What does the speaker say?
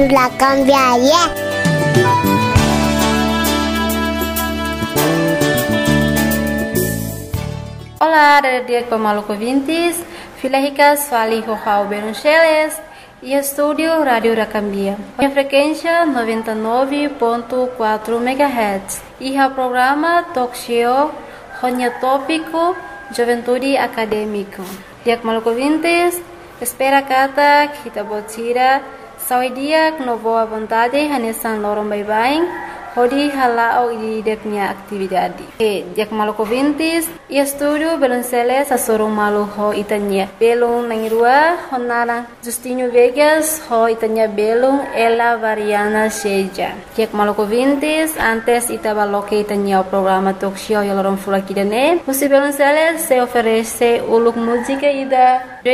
La cambiaria. Olá, dia Maluco Vintes, Filaricas, Fali Rojao Beruncheles e estúdio Rádio Racambia. A frequência 99.4 MHz e o programa Talk Show Ronya Tópico Juventude Acadêmico. Dia Maluco Vintes, espera kata kita botira saudia no boa vontade hanesan lorong bye-bye. Hodi halao ideknya atividade. Dia Maluco Vintes e estúdio Belonceles a sorong malu ho itanya. Belong nangirua honara Justinho Vegas ho itanya belong ela variana seja. Dia Maluco Vintes antes itaba loke itanya o programa talk show yalorong fulakidane. Musi Belonceles se oferece uluk música ida